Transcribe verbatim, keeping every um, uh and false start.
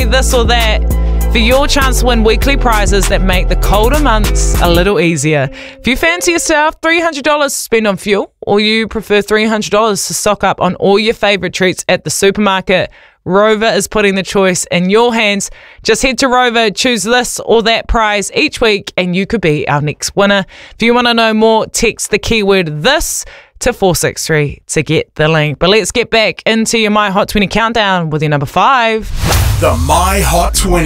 this or that for your chance to win weekly prizes that make the colder months a little easier. If you fancy yourself three hundred dollars to spend on fuel, or you prefer three hundred dollars to stock up on all your favourite treats at the supermarket, Rover is putting the choice in your hands. Just head to Rover, choose this or that prize each week, and you could be our next winner. If you want to know more, text the keyword THIS to four six three to get the link. But let's get back into your My Hot twenty countdown with your number five. The My Hot twenty.